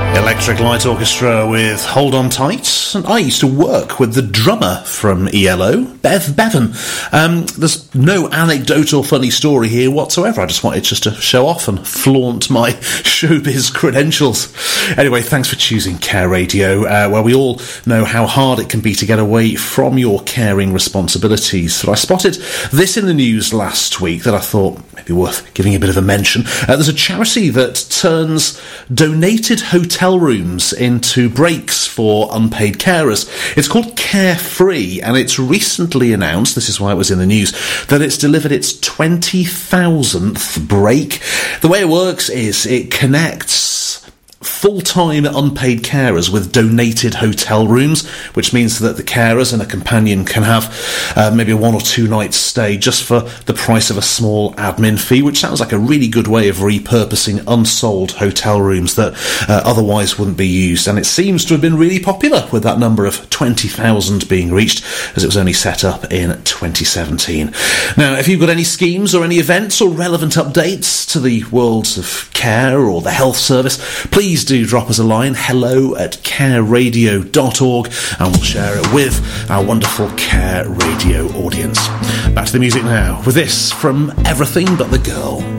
Electric Light Orchestra with Hold On Tight. And I used to work with the drummer from ELO, Bev Bevan. There's no anecdote or funny story here whatsoever. I just wanted to show off and flaunt my showbiz credentials. Anyway, thanks for choosing Care Radio, where we all know how hard it can be to get away from your caring responsibilities. So I spotted this in the news last week that I thought maybe worth giving a bit of a mention. There's a charity that turns donated hotel rooms into breaks for unpaid carers. It's called Carefree, and it's recently announced, this is why it was in the news, that it's delivered its 20,000th break. The way it works is it connects full-time unpaid carers with donated hotel rooms, which means that the carers and a companion can have maybe a 1 or 2 night stay just for the price of a small admin fee, which sounds like a really good way of repurposing unsold hotel rooms that otherwise wouldn't be used. And it seems to have been really popular, with that number of 20,000 being reached, as it was only set up in 2017. Now, if you've got any schemes or any events or relevant updates to the worlds of care or the health service, please do drop us a line, hello@careradio.org, and we'll share it with our wonderful Care Radio audience. Back to the music now, with this from Everything But the Girl.